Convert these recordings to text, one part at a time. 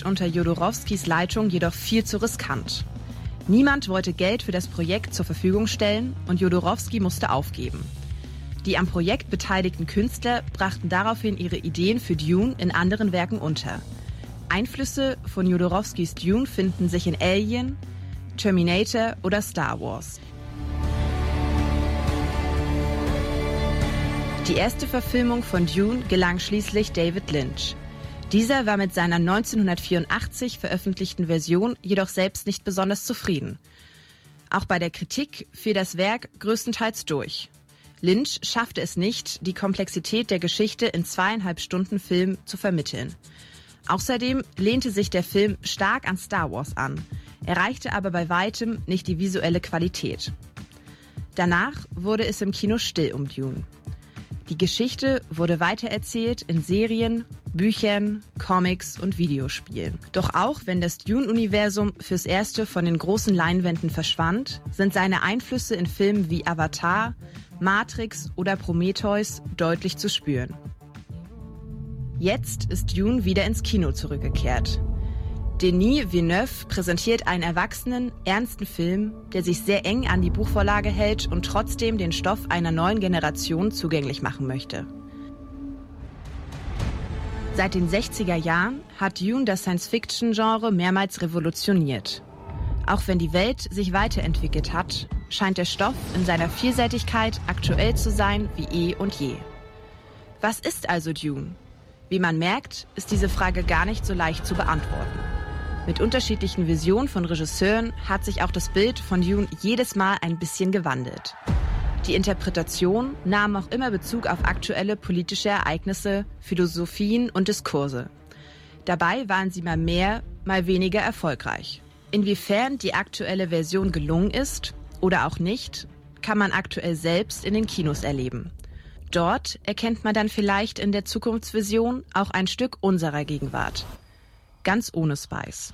Projekt unter Jodorowskis Leitung jedoch viel zu riskant. Niemand wollte Geld für das Projekt zur Verfügung stellen und Jodorowsky musste aufgeben. Die am Projekt beteiligten Künstler brachten daraufhin ihre Ideen für Dune in anderen Werken unter. Einflüsse von Jodorowskys Dune finden sich in Alien, Terminator oder Star Wars. Die erste Verfilmung von Dune gelang schließlich David Lynch. Dieser war mit seiner 1984 veröffentlichten Version jedoch selbst nicht besonders zufrieden. Auch bei der Kritik fiel das Werk größtenteils durch. Lynch schaffte es nicht, die Komplexität der Geschichte in 2,5 Stunden Film zu vermitteln. Außerdem lehnte sich der Film stark an Star Wars an, erreichte aber bei weitem nicht die visuelle Qualität. Danach wurde es im Kino still um Dune. Die Geschichte wurde weitererzählt in Serien, Büchern, Comics und Videospielen. Doch auch wenn das Dune-Universum fürs Erste von den großen Leinwänden verschwand, sind seine Einflüsse in Filmen wie Avatar, Matrix oder Prometheus deutlich zu spüren. Jetzt ist Dune wieder ins Kino zurückgekehrt. Denis Villeneuve präsentiert einen erwachsenen, ernsten Film, der sich sehr eng an die Buchvorlage hält und trotzdem den Stoff einer neuen Generation zugänglich machen möchte. Seit den 60er Jahren hat Dune das Science-Fiction-Genre mehrmals revolutioniert. Auch wenn die Welt sich weiterentwickelt hat, scheint der Stoff in seiner Vielseitigkeit aktuell zu sein wie eh und je. Was ist also Dune? Wie man merkt, ist diese Frage gar nicht so leicht zu beantworten. Mit unterschiedlichen Visionen von Regisseuren hat sich auch das Bild von Dune jedes Mal ein bisschen gewandelt. Die Interpretation nahm auch immer Bezug auf aktuelle politische Ereignisse, Philosophien und Diskurse. Dabei waren sie mal mehr, mal weniger erfolgreich. Inwiefern die aktuelle Version gelungen ist oder auch nicht, kann man aktuell selbst in den Kinos erleben. Dort erkennt man dann vielleicht in der Zukunftsvision auch ein Stück unserer Gegenwart. Ganz ohne Spice.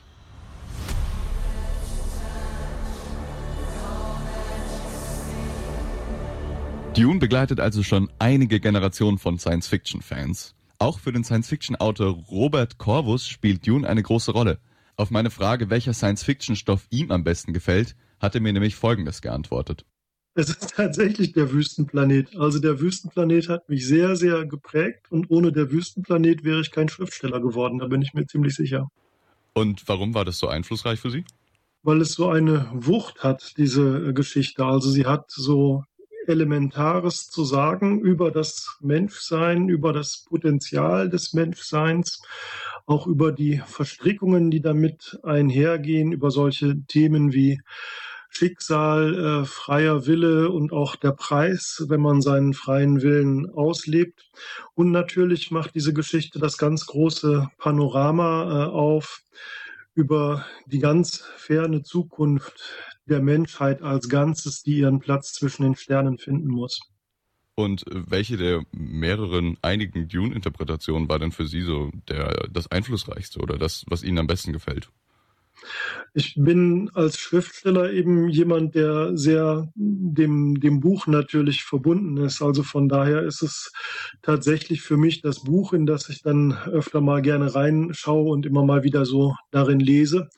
Dune begleitet also schon einige Generationen von Science-Fiction-Fans. Auch für den Science-Fiction-Autor Robert Corvus spielt Dune eine große Rolle. Auf meine Frage, welcher Science-Fiction-Stoff ihm am besten gefällt, hat er mir nämlich Folgendes geantwortet. Es ist tatsächlich der Wüstenplanet. Also der Wüstenplanet hat mich sehr, sehr geprägt und ohne der Wüstenplanet wäre ich kein Schriftsteller geworden, da bin ich mir ziemlich sicher. Und warum war das so einflussreich für Sie? Weil es so eine Wucht hat, diese Geschichte. Also sie hat so Elementares zu sagen über das Menschsein, über das Potenzial des Menschseins, auch über die Verstrickungen, die damit einhergehen, über solche Themen wie Schicksal, freier Wille und auch der Preis, wenn man seinen freien Willen auslebt. Und natürlich macht diese Geschichte das ganz große Panorama auf über die ganz ferne Zukunft der Menschheit als Ganzes, die ihren Platz zwischen den Sternen finden muss. Und welche der einigen Dune-Interpretationen war denn für Sie so das einflussreichste oder das, was Ihnen am besten gefällt? Ich bin als Schriftsteller eben jemand, der sehr dem Buch natürlich verbunden ist. Also von daher ist es tatsächlich für mich das Buch, in das ich dann öfter mal gerne reinschaue und immer mal wieder so darin lese.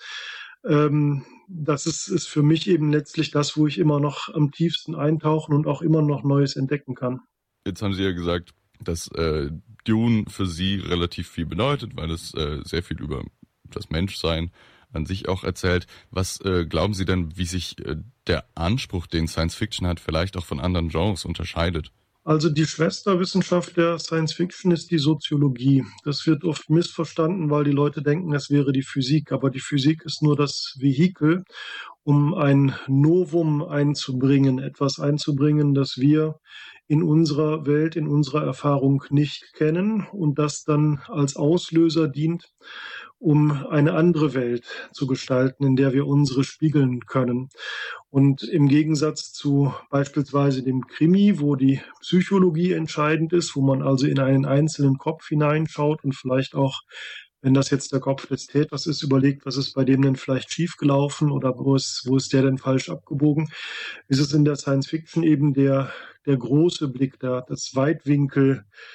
Das ist für mich eben letztlich das, wo ich immer noch am tiefsten eintauchen und auch immer noch Neues entdecken kann. Jetzt haben Sie ja gesagt, dass Dune für Sie relativ viel bedeutet, weil es sehr viel über das Menschsein an sich auch erzählt. Was glauben Sie denn, wie sich der Anspruch, den Science Fiction hat, vielleicht auch von anderen Genres unterscheidet? Also die Schwesterwissenschaft der Science Fiction ist die Soziologie. Das wird oft missverstanden, weil die Leute denken, es wäre die Physik. Aber die Physik ist nur das Vehikel, um ein Novum einzubringen, etwas einzubringen, das wir in unserer Welt, in unserer Erfahrung nicht kennen und das dann als Auslöser dient, um eine andere Welt zu gestalten, in der wir unsere spiegeln können. Und im Gegensatz zu beispielsweise dem Krimi, wo die Psychologie entscheidend ist, wo man also in einen einzelnen Kopf hineinschaut und vielleicht auch, wenn das jetzt der Kopf des Täters ist, überlegt, was ist bei dem denn vielleicht schiefgelaufen oder wo ist der denn falsch abgebogen, ist es in der Science Fiction eben der große Blick, das Weitwinkelpanorama,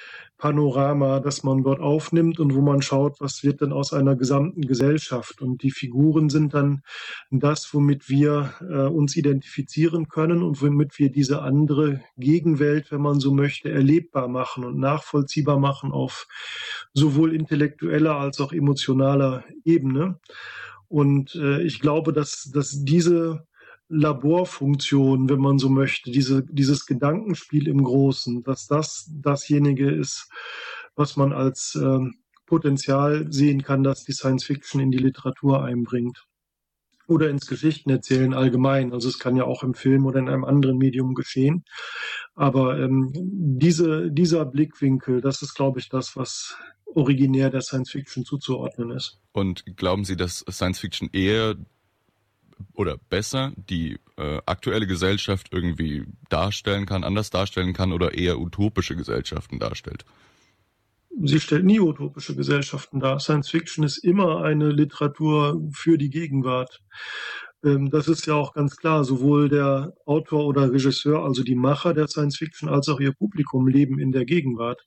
Panorama, das man dort aufnimmt und wo man schaut, was wird denn aus einer gesamten Gesellschaft. Und die Figuren sind dann das, womit wir uns identifizieren können und womit wir diese andere Gegenwelt, wenn man so möchte, erlebbar machen und nachvollziehbar machen auf sowohl intellektueller als auch emotionaler Ebene. Und ich glaube, dass diese Laborfunktion, wenn man so möchte, dieses Gedankenspiel im Großen, dass das dasjenige ist, was man als Potenzial sehen kann, dass die Science Fiction in die Literatur einbringt. Oder ins Geschichtenerzählen allgemein. Also es kann ja auch im Film oder in einem anderen Medium geschehen. Aber dieser Blickwinkel, das ist, glaube ich, das, was originär der Science Fiction zuzuordnen ist. Und glauben Sie, dass Science Fiction eher oder besser die aktuelle Gesellschaft irgendwie darstellen kann, anders darstellen kann oder eher utopische Gesellschaften darstellt? Sie stellt nie utopische Gesellschaften dar. Science Fiction ist immer eine Literatur für die Gegenwart. Das ist ja auch ganz klar. Sowohl der Autor oder Regisseur, also die Macher der Science Fiction, als auch ihr Publikum leben in der Gegenwart.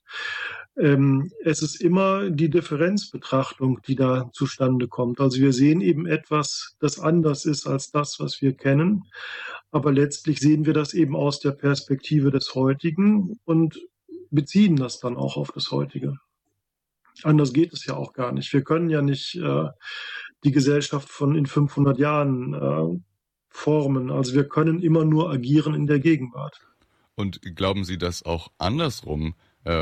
Es ist immer die Differenzbetrachtung, die da zustande kommt. Also wir sehen eben etwas, das anders ist als das, was wir kennen. Aber letztlich sehen wir das eben aus der Perspektive des Heutigen und beziehen das dann auch auf das Heutige. Anders geht es ja auch gar nicht. Wir können ja nicht die Gesellschaft von in 500 Jahren formen. Also wir können immer nur agieren in der Gegenwart. Und glauben Sie, dass auch andersrum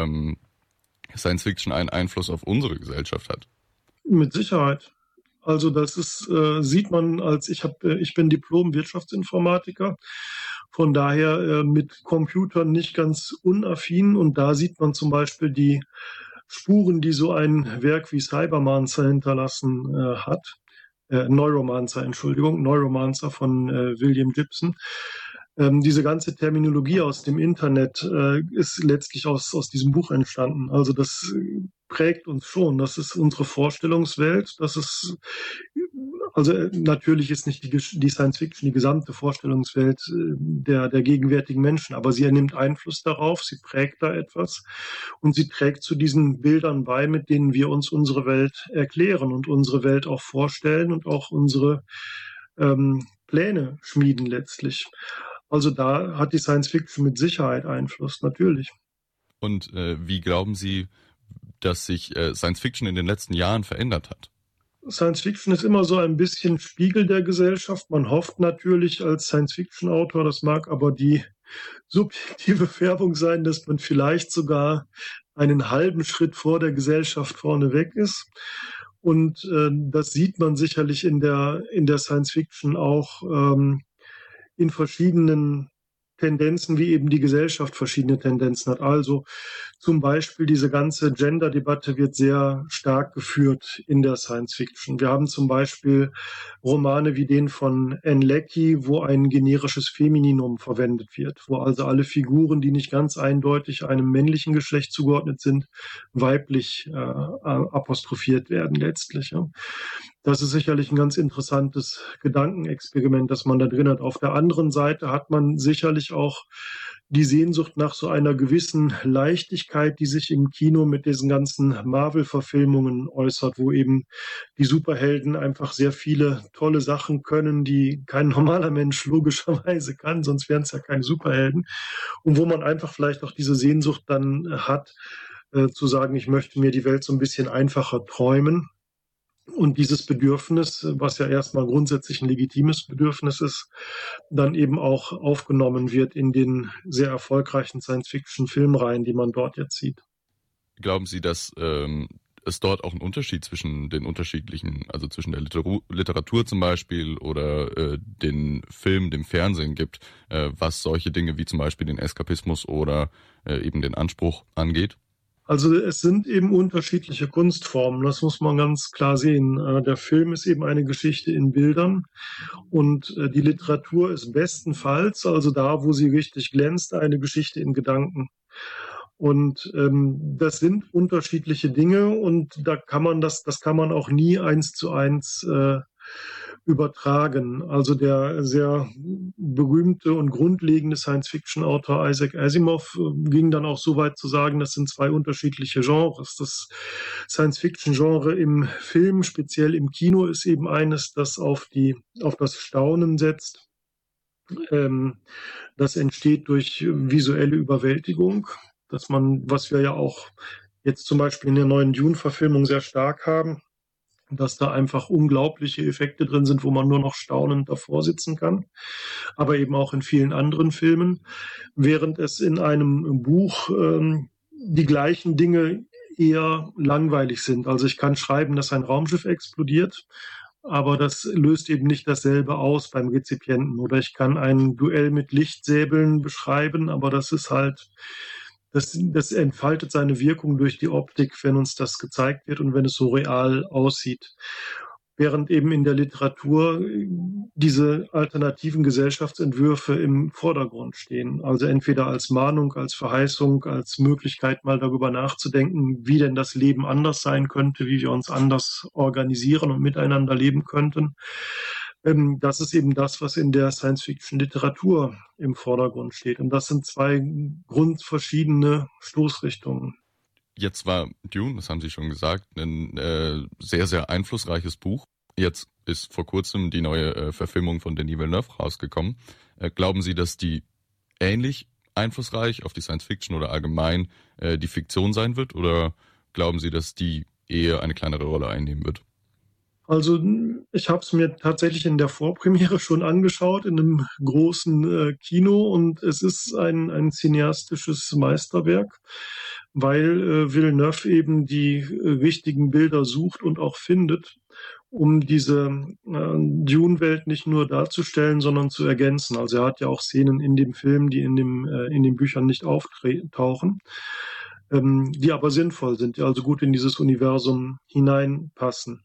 Science Fiction einen Einfluss auf unsere Gesellschaft hat? Mit Sicherheit. Also das ist, sieht man, ich bin Diplom-Wirtschaftsinformatiker, von daher mit Computern nicht ganz unaffin, und da sieht man zum Beispiel die Spuren, die so ein Werk wie Cybermancer hinterlassen hat. Neuromancer von William Gibson. Diese ganze Terminologie aus dem Internet ist letztlich aus diesem Buch entstanden. Also das prägt uns schon. Das ist unsere Vorstellungswelt. Also natürlich ist nicht die Science Fiction die gesamte Vorstellungswelt der gegenwärtigen Menschen, aber sie nimmt Einfluss darauf, sie prägt da etwas und sie trägt zu diesen Bildern bei, mit denen wir uns unsere Welt erklären und unsere Welt auch vorstellen und auch unsere Pläne schmieden letztlich. Also da hat die Science Fiction mit Sicherheit Einfluss, natürlich. Und wie glauben Sie, dass sich Science Fiction in den letzten Jahren verändert hat? Science Fiction ist immer so ein bisschen Spiegel der Gesellschaft. Man hofft natürlich als Science-Fiction-Autor, das mag aber die subjektive Färbung sein, dass man vielleicht sogar einen halben Schritt vor der Gesellschaft vorneweg ist. Und das sieht man sicherlich in der Science Fiction auch in verschiedenen Tendenzen, wie eben die Gesellschaft verschiedene Tendenzen hat. Also zum Beispiel diese ganze Gender-Debatte wird sehr stark geführt in der Science-Fiction. Wir haben zum Beispiel Romane wie den von Anne Leckie, wo ein generisches Femininum verwendet wird, wo also alle Figuren, die nicht ganz eindeutig einem männlichen Geschlecht zugeordnet sind, weiblich apostrophiert werden letztlich. Ja. Das ist sicherlich ein ganz interessantes Gedankenexperiment, das man da drin hat. Auf der anderen Seite hat man sicherlich auch die Sehnsucht nach so einer gewissen Leichtigkeit, die sich im Kino mit diesen ganzen Marvel-Verfilmungen äußert, wo eben die Superhelden einfach sehr viele tolle Sachen können, die kein normaler Mensch logischerweise kann, sonst wären es ja keine Superhelden. Und wo man einfach vielleicht auch diese Sehnsucht dann hat, zu sagen, ich möchte mir die Welt so ein bisschen einfacher träumen. Und dieses Bedürfnis, was ja erstmal grundsätzlich ein legitimes Bedürfnis ist, dann eben auch aufgenommen wird in den sehr erfolgreichen Science-Fiction-Filmreihen, die man dort jetzt sieht. Glauben Sie, dass es dort auch einen Unterschied zwischen den unterschiedlichen, also zwischen der Literatur zum Beispiel oder den Film, dem Fernsehen gibt, was solche Dinge wie zum Beispiel den Eskapismus oder eben den Anspruch angeht? Also es sind eben unterschiedliche Kunstformen, das muss man ganz klar sehen. Der Film ist eben eine Geschichte in Bildern und die Literatur ist bestenfalls, also da, wo sie richtig glänzt, eine Geschichte in Gedanken. Und das sind unterschiedliche Dinge und da kann man das kann man auch nie 1:1 übertragen. Also der sehr berühmte und grundlegende Science-Fiction-Autor Isaac Asimov ging dann auch so weit zu sagen, das sind zwei unterschiedliche Genres. Das Science-Fiction-Genre im Film, speziell im Kino, ist eben eines, das auf das Staunen setzt. Das entsteht durch visuelle Überwältigung, was wir ja auch jetzt zum Beispiel in der neuen Dune-Verfilmung sehr stark haben, dass da einfach unglaubliche Effekte drin sind, wo man nur noch staunend davor sitzen kann, aber eben auch in vielen anderen Filmen, während es in einem Buch die gleichen Dinge eher langweilig sind. Also ich kann schreiben, dass ein Raumschiff explodiert, aber das löst eben nicht dasselbe aus beim Rezipienten. Oder ich kann ein Duell mit Lichtsäbeln beschreiben, aber das ist halt, das entfaltet seine Wirkung durch die Optik, wenn uns das gezeigt wird und wenn es so real aussieht. Während eben in der Literatur diese alternativen Gesellschaftsentwürfe im Vordergrund stehen. Also entweder als Mahnung, als Verheißung, als Möglichkeit, mal darüber nachzudenken, wie denn das Leben anders sein könnte, wie wir uns anders organisieren und miteinander leben könnten. Das ist eben das, was in der Science-Fiction-Literatur im Vordergrund steht. Und das sind zwei grundverschiedene Stoßrichtungen. Jetzt war Dune, das haben Sie schon gesagt, ein sehr, sehr einflussreiches Buch. Jetzt ist vor kurzem die neue Verfilmung von Denis Villeneuve rausgekommen. Glauben Sie, dass die ähnlich einflussreich auf die Science-Fiction oder allgemein die Fiktion sein wird? Oder glauben Sie, dass die eher eine kleinere Rolle einnehmen wird? Also ich habe es mir tatsächlich in der Vorpremiere schon angeschaut, in einem großen Kino, und es ist ein cineastisches Meisterwerk, weil Villeneuve eben die richtigen Bilder sucht und auch findet, um diese Dune-Welt nicht nur darzustellen, sondern zu ergänzen. Also er hat ja auch Szenen in dem Film, die in den Büchern nicht auftauchen, die aber sinnvoll sind, die also gut in dieses Universum hineinpassen.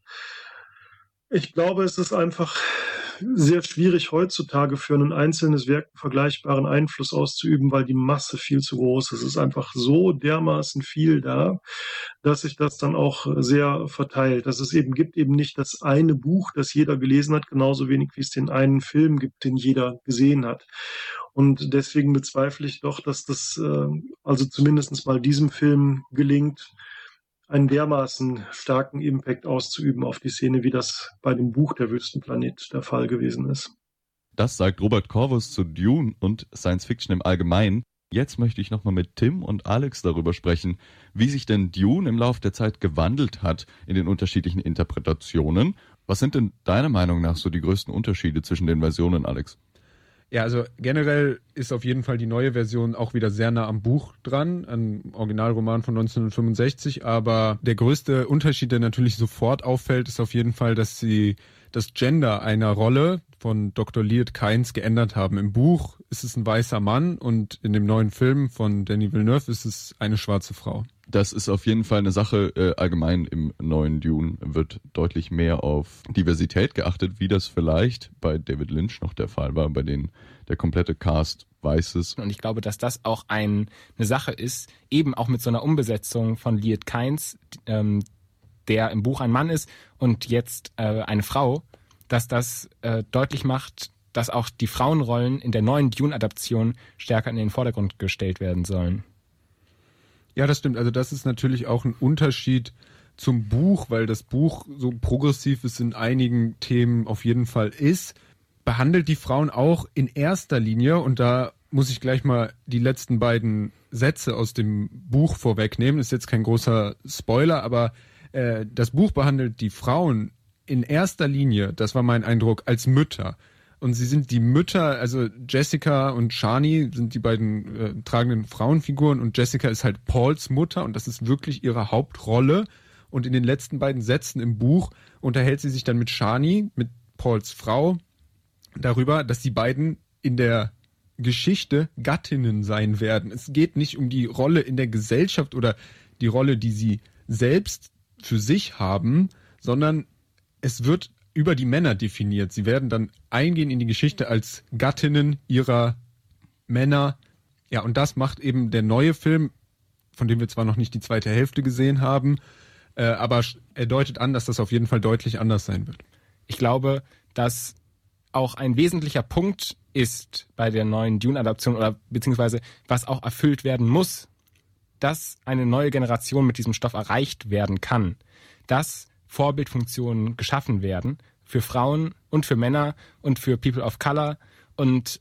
Ich glaube, es ist einfach sehr schwierig heutzutage für ein einzelnes Werk einen vergleichbaren Einfluss auszuüben, weil die Masse viel zu groß ist. Es ist einfach so dermaßen viel da, dass sich das dann auch sehr verteilt. Dass es eben gibt eben nicht das eine Buch, das jeder gelesen hat, genauso wenig wie es den einen Film gibt, den jeder gesehen hat. Und deswegen bezweifle ich doch, dass das also zumindest mal diesem Film gelingt, einen dermaßen starken Impact auszuüben auf die Szene, wie das bei dem Buch Der Wüstenplanet der Fall gewesen ist. Das sagt Robert Corvus zu Dune und Science Fiction im Allgemeinen. Jetzt möchte ich nochmal mit Tim und Alex darüber sprechen, wie sich denn Dune im Laufe der Zeit gewandelt hat in den unterschiedlichen Interpretationen. Was sind denn deiner Meinung nach so die größten Unterschiede zwischen den Versionen, Alex? Ja, also generell ist auf jeden Fall die neue Version auch wieder sehr nah am Buch dran, am Originalroman von 1965, aber der größte Unterschied, der natürlich sofort auffällt, ist auf jeden Fall, dass sie das Gender einer Rolle von Dr. Liet Kynes geändert haben. Im Buch ist es ein weißer Mann und in dem neuen Film von Denis Villeneuve ist es eine schwarze Frau. Das ist auf jeden Fall eine Sache, allgemein im neuen Dune wird deutlich mehr auf Diversität geachtet, wie das vielleicht bei David Lynch noch der Fall war, bei denen der komplette Cast weiß ist. Und ich glaube, dass das auch eine Sache ist, eben auch mit so einer Umbesetzung von Liet Kynes, der im Buch ein Mann ist und jetzt eine Frau, dass das deutlich macht, dass auch die Frauenrollen in der neuen Dune-Adaption stärker in den Vordergrund gestellt werden sollen. Ja, das stimmt. Also das ist natürlich auch ein Unterschied zum Buch, weil das Buch so progressiv es in einigen Themen auf jeden Fall ist, behandelt die Frauen auch in erster Linie, und da muss ich gleich mal die letzten beiden Sätze aus dem Buch vorwegnehmen. Ist jetzt kein großer Spoiler, aber das Buch behandelt die Frauen in erster Linie, das war mein Eindruck, als Mütter. Und sie sind die Mütter, also Jessica und Shani sind die beiden tragenden Frauenfiguren, und Jessica ist halt Pauls Mutter, und das ist wirklich ihre Hauptrolle. Und in den letzten beiden Sätzen im Buch unterhält sie sich dann mit Shani, mit Pauls Frau, darüber, dass die beiden in der Geschichte Gattinnen sein werden. Es geht nicht um die Rolle in der Gesellschaft oder die Rolle, die sie selbst für sich haben, sondern es wird über die Männer definiert. Sie werden dann eingehen in die Geschichte als Gattinnen ihrer Männer. Ja, und das macht eben der neue Film, von dem wir zwar noch nicht die zweite Hälfte gesehen haben, aber er deutet an, dass das auf jeden Fall deutlich anders sein wird. Ich glaube, dass auch ein wesentlicher Punkt ist bei der neuen Dune-Adaption oder beziehungsweise was auch erfüllt werden muss, dass eine neue Generation mit diesem Stoff erreicht werden kann, dass Vorbildfunktionen geschaffen werden für Frauen und für Männer und für People of Color und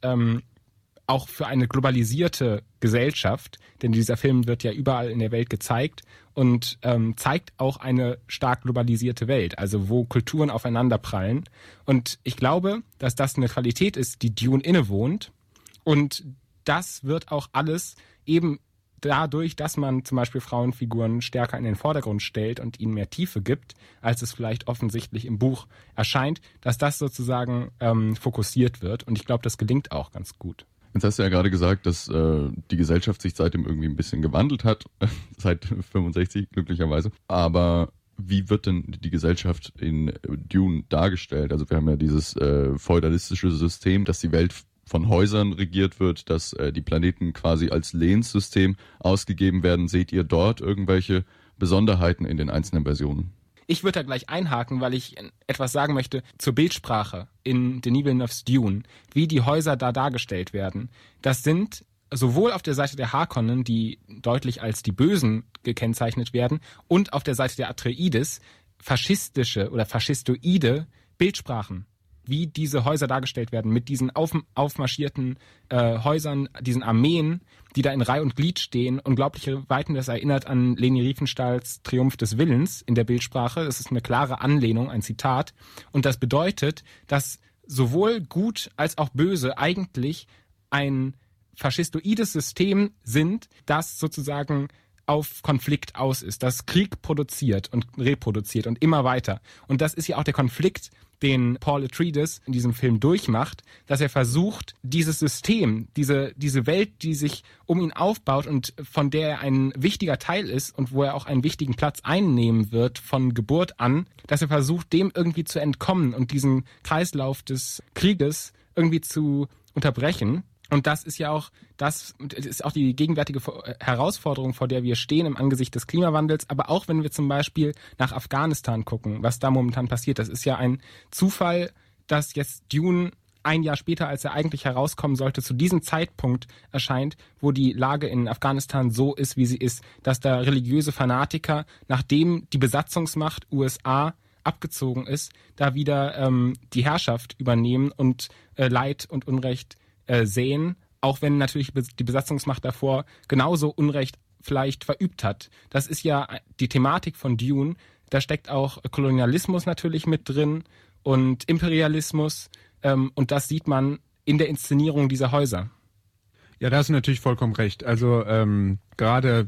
auch für eine globalisierte Gesellschaft, denn dieser Film wird ja überall in der Welt gezeigt und zeigt auch eine stark globalisierte Welt, also wo Kulturen aufeinander prallen. Und ich glaube, dass das eine Qualität ist, die Dune innewohnt. Und das wird auch alles eben dadurch, dass man zum Beispiel Frauenfiguren stärker in den Vordergrund stellt und ihnen mehr Tiefe gibt, als es vielleicht offensichtlich im Buch erscheint, dass das sozusagen fokussiert wird. Und ich glaube, das gelingt auch ganz gut. Jetzt hast du ja gerade gesagt, dass die Gesellschaft sich seitdem irgendwie ein bisschen gewandelt hat, seit 65 glücklicherweise. Aber wie wird denn die Gesellschaft in Dune dargestellt? Also wir haben ja dieses feudalistische System, dass die Welt von Häusern regiert wird, dass die Planeten quasi als Lehenssystem ausgegeben werden. Seht ihr dort irgendwelche Besonderheiten in den einzelnen Versionen? Ich würde da gleich einhaken, weil ich etwas sagen möchte zur Bildsprache in Denis Villeneuves Dune, wie die Häuser da dargestellt werden. Das sind sowohl auf der Seite der Harkonnen, die deutlich als die Bösen gekennzeichnet werden, und auf der Seite der Atreides faschistische oder faschistoide Bildsprachen, wie diese Häuser dargestellt werden, mit diesen aufmarschierten Häusern, diesen Armeen, die da in Reih und Glied stehen. Unglaubliche Weiten, das erinnert an Leni Riefenstahls Triumph des Willens in der Bildsprache. Es ist eine klare Anlehnung, ein Zitat. Und das bedeutet, dass sowohl gut als auch böse eigentlich ein faschistoides System sind, das sozusagen auf Konflikt aus ist, das Krieg produziert und reproduziert und immer weiter. Und das ist ja auch der Konflikt, den Paul Atreides in diesem Film durchmacht, dass er versucht, dieses System, diese Welt, die sich um ihn aufbaut und von der er ein wichtiger Teil ist und wo er auch einen wichtigen Platz einnehmen wird von Geburt an, dass er versucht, dem irgendwie zu entkommen und diesen Kreislauf des Krieges irgendwie zu unterbrechen. Und das ist ja auch, das ist auch die gegenwärtige Herausforderung, vor der wir stehen im Angesicht des Klimawandels. Aber auch wenn wir zum Beispiel nach Afghanistan gucken, was da momentan passiert, das ist ja ein Zufall, dass jetzt Dune ein Jahr später, als er eigentlich herauskommen sollte, zu diesem Zeitpunkt erscheint, wo die Lage in Afghanistan so ist, wie sie ist, dass da religiöse Fanatiker, nachdem die Besatzungsmacht USA abgezogen ist, da wieder die Herrschaft übernehmen und Leid und Unrecht sehen, auch wenn natürlich die Besatzungsmacht davor genauso Unrecht vielleicht verübt hat. Das ist ja die Thematik von Dune. Da steckt auch Kolonialismus natürlich mit drin und Imperialismus und das sieht man in der Inszenierung dieser Häuser. Ja, da hast du natürlich vollkommen recht. Also gerade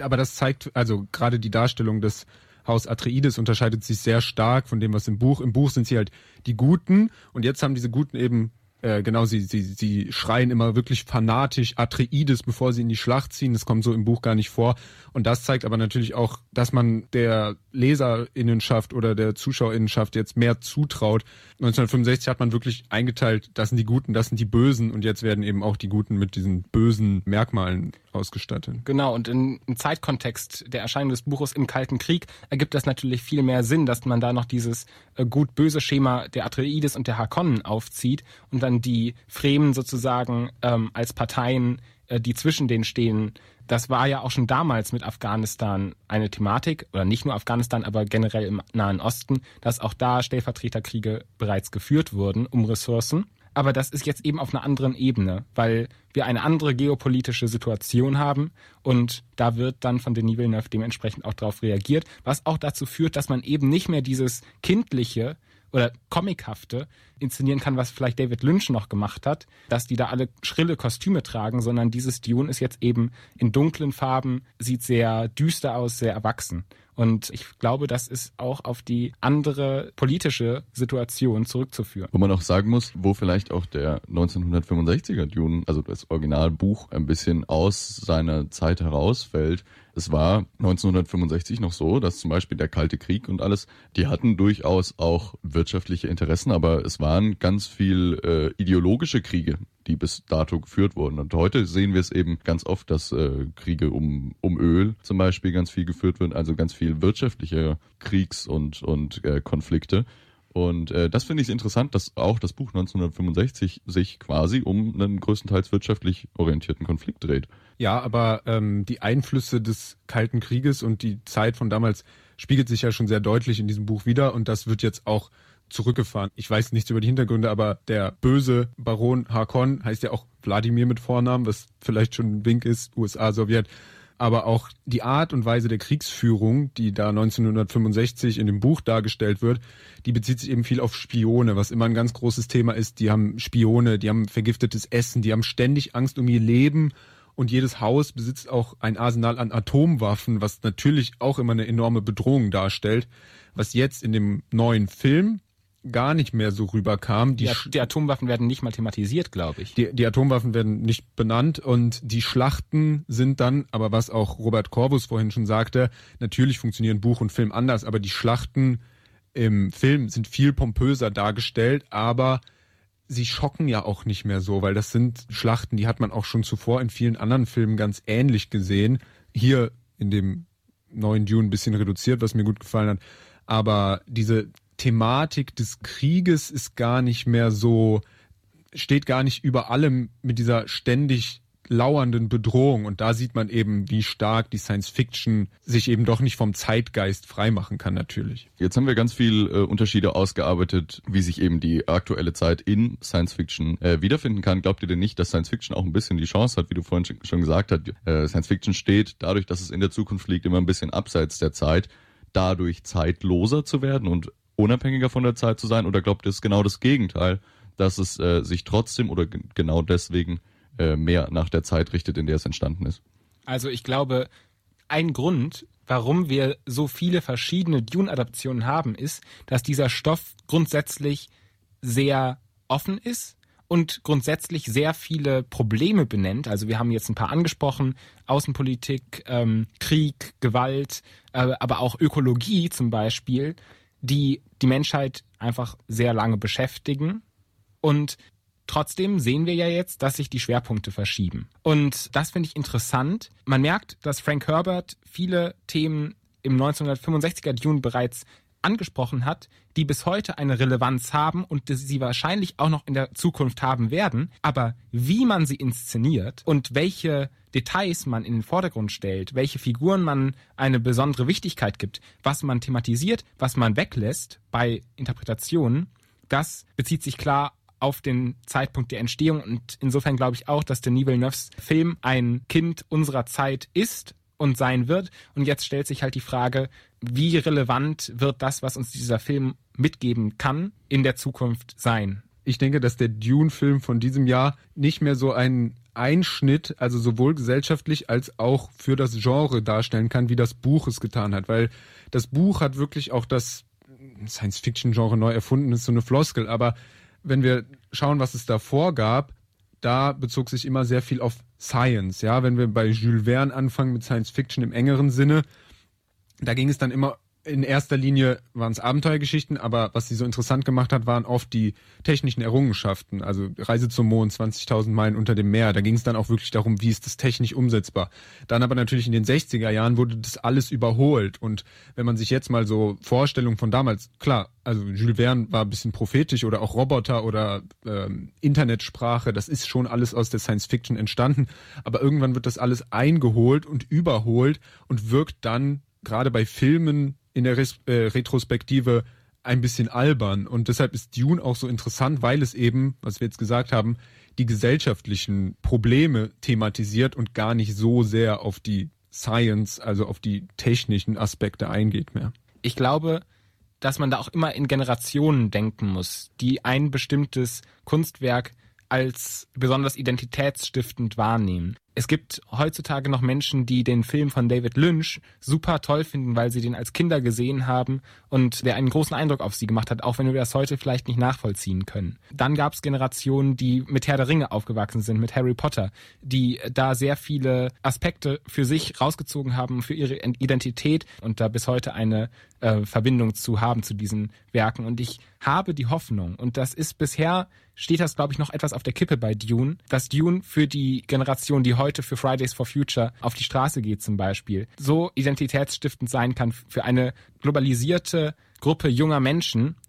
die Darstellung des Haus Atreides unterscheidet sich sehr stark von dem, was im Buch. Im Buch sind sie halt die Guten und jetzt haben diese Guten eben sie schreien immer wirklich fanatisch Atreides, bevor sie in die Schlacht ziehen. Das kommt so im Buch gar nicht vor. Und das zeigt aber natürlich auch, dass man der Leserinnenschaft oder der Zuschauerinnenschaft jetzt mehr zutraut. 1965 hat man wirklich eingeteilt, das sind die Guten, das sind die Bösen und jetzt werden eben auch die Guten mit diesen bösen Merkmalen ausgestattet. Genau, und im Zeitkontext der Erscheinung des Buches im Kalten Krieg ergibt das natürlich viel mehr Sinn, dass man da noch dieses gut-böse Schema der Atreides und der Harkonnen aufzieht und dann die Fremen sozusagen als Parteien, die zwischen denen stehen. Das war ja auch schon damals mit Afghanistan eine Thematik, oder nicht nur Afghanistan, aber generell im Nahen Osten, dass auch da Stellvertreterkriege bereits geführt wurden um Ressourcen. Aber das ist jetzt eben auf einer anderen Ebene, weil wir eine andere geopolitische Situation haben und da wird dann von Denis Villeneuve dementsprechend auch darauf reagiert, was auch dazu führt, dass man eben nicht mehr dieses kindliche oder comichafte inszenieren kann, was vielleicht David Lynch noch gemacht hat, dass die da alle schrille Kostüme tragen, sondern dieses Dune ist jetzt eben in dunklen Farben, sieht sehr düster aus, sehr erwachsen. Und ich glaube, das ist auch auf die andere politische Situation zurückzuführen. Wo man auch sagen muss, wo vielleicht auch der 1965er Dune, also das Originalbuch, ein bisschen aus seiner Zeit herausfällt. Es war 1965 noch so, dass zum Beispiel der Kalte Krieg und alles, die hatten durchaus auch wirtschaftliche Interessen, aber es waren ganz viel ideologische Kriege, die bis dato geführt wurden. Und heute sehen wir es eben ganz oft, dass Kriege um Öl zum Beispiel ganz viel geführt wird, also ganz viel wirtschaftliche Kriegs- und Konflikte. Und das finde ich interessant, dass auch das Buch 1965 sich quasi um einen größtenteils wirtschaftlich orientierten Konflikt dreht. Ja, aber die Einflüsse des Kalten Krieges und die Zeit von damals spiegelt sich ja schon sehr deutlich in diesem Buch wider und das wird jetzt auch zurückgefahren. Ich weiß nichts über die Hintergründe, aber der böse Baron Harkonnen heißt ja auch Wladimir mit Vornamen, was vielleicht schon ein Wink ist, USA, Sowjet. Aber auch die Art und Weise der Kriegsführung, die da 1965 in dem Buch dargestellt wird, die bezieht sich eben viel auf Spione, was immer ein ganz großes Thema ist. Die haben Spione, die haben vergiftetes Essen, die haben ständig Angst um ihr Leben und jedes Haus besitzt auch ein Arsenal an Atomwaffen, was natürlich auch immer eine enorme Bedrohung darstellt, was jetzt in dem neuen Film gar nicht mehr so rüberkam. Die Atomwaffen werden nicht mal thematisiert, glaube ich. Die Atomwaffen werden nicht benannt und die Schlachten sind dann, aber was auch Robert Corvus vorhin schon sagte, natürlich funktionieren Buch und Film anders, aber die Schlachten im Film sind viel pompöser dargestellt, aber sie schocken ja auch nicht mehr so, weil das sind Schlachten, die hat man auch schon zuvor in vielen anderen Filmen ganz ähnlich gesehen. Hier in dem neuen Dune ein bisschen reduziert, was mir gut gefallen hat, aber diese Thematik des Krieges ist gar nicht mehr so, steht gar nicht über allem mit dieser ständig lauernden Bedrohung. Und da sieht man eben, wie stark die Science-Fiction sich eben doch nicht vom Zeitgeist freimachen kann natürlich. Jetzt haben wir ganz viel Unterschiede ausgearbeitet, wie sich eben die aktuelle Zeit in Science-Fiction wiederfinden kann. Glaubt ihr denn nicht, dass Science-Fiction auch ein bisschen die Chance hat, wie du vorhin schon gesagt hast, Science-Fiction steht dadurch, dass es in der Zukunft liegt, immer ein bisschen abseits der Zeit, dadurch zeitloser zu werden und unabhängiger von der Zeit zu sein? Oder glaubt ihr, es ist genau das Gegenteil, dass es sich trotzdem oder genau deswegen mehr nach der Zeit richtet, in der es entstanden ist? Also ich glaube, ein Grund, warum wir so viele verschiedene Dune-Adaptionen haben, ist, dass dieser Stoff grundsätzlich sehr offen ist und grundsätzlich sehr viele Probleme benennt. Also wir haben jetzt ein paar angesprochen, Außenpolitik, Krieg, Gewalt, aber auch Ökologie zum Beispiel, die Menschheit einfach sehr lange beschäftigen. Und trotzdem sehen wir ja jetzt, dass sich die Schwerpunkte verschieben. Und das finde ich interessant. Man merkt, dass Frank Herbert viele Themen im 1965er Dune bereits angesprochen hat, die bis heute eine Relevanz haben und sie wahrscheinlich auch noch in der Zukunft haben werden. Aber wie man sie inszeniert und welche Details man in den Vordergrund stellt, welche Figuren man eine besondere Wichtigkeit gibt, was man thematisiert, was man weglässt bei Interpretationen, das bezieht sich klar auf den Zeitpunkt der Entstehung. Und insofern glaube ich auch, dass Denis Villeneuves Film ein Kind unserer Zeit ist und sein wird. Und jetzt stellt sich halt die Frage, wie relevant wird das, was uns dieser Film mitgeben kann, in der Zukunft sein? Ich denke, dass der Dune-Film von diesem Jahr nicht mehr so einen Einschnitt, also sowohl gesellschaftlich als auch für das Genre darstellen kann, wie das Buch es getan hat. Weil das Buch hat wirklich auch das Science-Fiction-Genre neu erfunden, ist so eine Floskel. Aber wenn wir schauen, was es davor gab, da bezog sich immer sehr viel auf Science. Ja, wenn wir bei Jules Verne anfangen mit Science-Fiction im engeren Sinne, da ging es dann immer, in erster Linie waren es Abenteuergeschichten, aber was sie so interessant gemacht hat, waren oft die technischen Errungenschaften. Also Reise zum Mond, 20.000 Meilen unter dem Meer. Da ging es dann auch wirklich darum, wie ist das technisch umsetzbar. Dann aber natürlich in den 60er Jahren wurde das alles überholt. Und wenn man sich jetzt mal so Vorstellungen von damals, klar, also Jules Verne war ein bisschen prophetisch oder auch Roboter oder Internetsprache, das ist schon alles aus der Science-Fiction entstanden. Aber irgendwann wird das alles eingeholt und überholt und wirkt dann gerade bei Filmen in der Retrospektive ein bisschen albern. Und deshalb ist Dune auch so interessant, weil es eben, was wir jetzt gesagt haben, die gesellschaftlichen Probleme thematisiert und gar nicht so sehr auf die Science, also auf die technischen Aspekte eingeht mehr. Ich glaube, dass man da auch immer in Generationen denken muss, die ein bestimmtes Kunstwerk als besonders identitätsstiftend wahrnehmen. Es gibt heutzutage noch Menschen, die den Film von David Lynch super toll finden, weil sie den als Kinder gesehen haben und der einen großen Eindruck auf sie gemacht hat, auch wenn wir das heute vielleicht nicht nachvollziehen können. Dann gab es Generationen, die mit Herr der Ringe aufgewachsen sind, mit Harry Potter, die da sehr viele Aspekte für sich rausgezogen haben, für ihre Identität und da bis heute eine Verbindung zu haben zu diesen Werken. Und ich habe die Hoffnung, und das ist bisher, steht das, glaube ich, noch etwas auf der Kippe bei Dune, dass Dune für die Generation, die heute für Fridays for Future auf die Straße geht zum Beispiel, so identitätsstiftend sein kann für eine globalisierte Gruppe junger Menschen,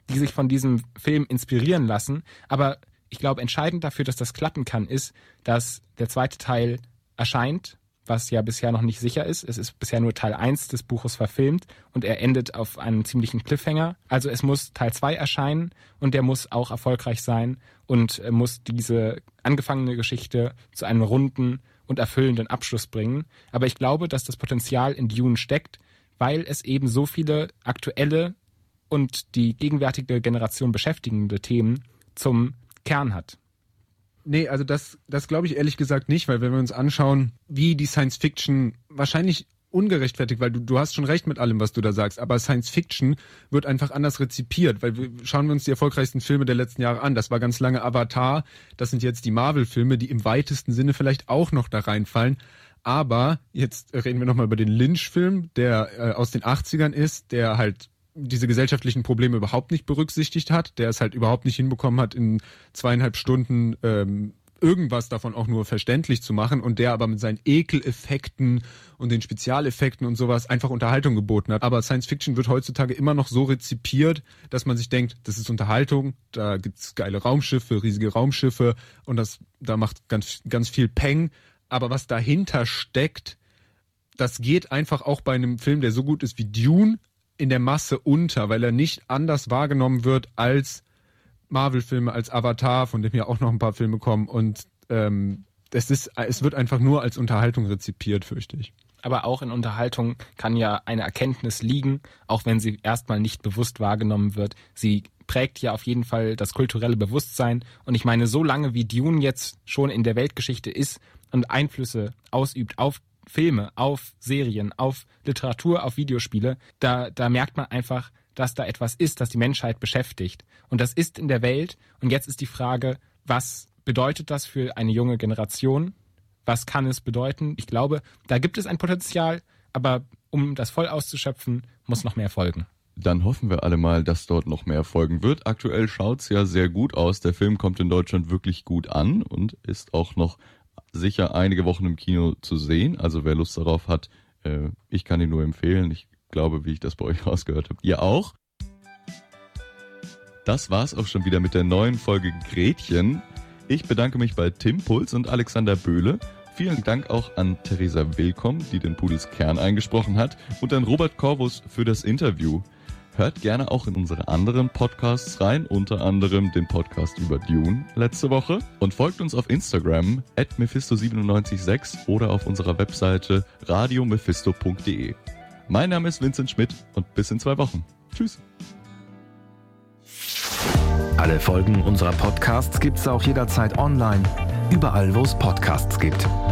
die sich von diesem Film inspirieren lassen. Aber ich glaube, entscheidend dafür, dass das klappen kann, ist, dass der zweite Teil erscheint, was ja bisher noch nicht sicher ist. Es ist bisher nur Teil 1 des Buches verfilmt und er endet auf einem ziemlichen Cliffhanger. Also es muss Teil 2 erscheinen und der muss auch erfolgreich sein und muss diese angefangene Geschichte zu einem runden und erfüllenden Abschluss bringen. Aber ich glaube, dass das Potenzial in Dune steckt, weil es eben so viele aktuelle und die gegenwärtige Generation beschäftigende Themen zum Kern hat. Nee, also das glaube ich ehrlich gesagt nicht, weil wenn wir uns anschauen, wie die Science Fiction wahrscheinlich ungerechtfertigt, weil du hast schon recht mit allem, was du da sagst, aber Science Fiction wird einfach anders rezipiert, weil schauen wir uns die erfolgreichsten Filme der letzten Jahre an. Das war ganz lange Avatar, das sind jetzt die Marvel-Filme, die im weitesten Sinne vielleicht auch noch da reinfallen. Aber jetzt reden wir nochmal über den Lynch-Film, der aus den 80ern ist, der halt diese gesellschaftlichen Probleme überhaupt nicht berücksichtigt hat, der es halt überhaupt nicht hinbekommen hat, in 2,5 Stunden irgendwas davon auch nur verständlich zu machen und der aber mit seinen Ekeleffekten und den Spezialeffekten und sowas einfach Unterhaltung geboten hat. Aber Science Fiction wird heutzutage immer noch so rezipiert, dass man sich denkt, das ist Unterhaltung, da gibt's geile Raumschiffe, riesige Raumschiffe und da macht ganz, ganz viel Peng. Aber was dahinter steckt, das geht einfach auch bei einem Film, der so gut ist wie Dune, in der Masse unter, weil er nicht anders wahrgenommen wird als Marvel-Filme, als Avatar, von dem ja auch noch ein paar Filme kommen. Und es wird einfach nur als Unterhaltung rezipiert, fürchte ich. Aber auch in Unterhaltung kann ja eine Erkenntnis liegen, auch wenn sie erstmal nicht bewusst wahrgenommen wird. Sie prägt ja auf jeden Fall das kulturelle Bewusstsein. Und ich meine, so lange wie Dune jetzt schon in der Weltgeschichte ist und Einflüsse ausübt auf Filme, auf Serien, auf Literatur, auf Videospiele, da merkt man einfach, dass da etwas ist, das die Menschheit beschäftigt. Und das ist in der Welt. Und jetzt ist die Frage, was bedeutet das für eine junge Generation? Was kann es bedeuten? Ich glaube, da gibt es ein Potenzial, aber um das voll auszuschöpfen, muss noch mehr folgen. Dann hoffen wir alle mal, dass dort noch mehr folgen wird. Aktuell schaut's ja sehr gut aus. Der Film kommt in Deutschland wirklich gut an und ist auch noch sicher einige Wochen im Kino zu sehen. Also wer Lust darauf hat, ich kann ihn nur empfehlen. Ich glaube, wie ich das bei euch rausgehört habe, ihr auch. Das war's auch schon wieder mit der neuen Folge Gretchen. Ich bedanke mich bei Tim Puls und Alexander Böhle. Vielen Dank auch an Theresa Willkomm, die den Pudels Kern eingesprochen hat, und an Robert Corvus für das Interview. Hört gerne auch in unsere anderen Podcasts rein, unter anderem den Podcast über Dune letzte Woche. Und folgt uns auf Instagram @mephisto976 oder auf unserer Webseite radiomephisto.de. Mein Name ist Vincent Schmidt und bis in 2 Wochen. Tschüss. Alle Folgen unserer Podcasts gibt's auch jederzeit online, überall wo es Podcasts gibt.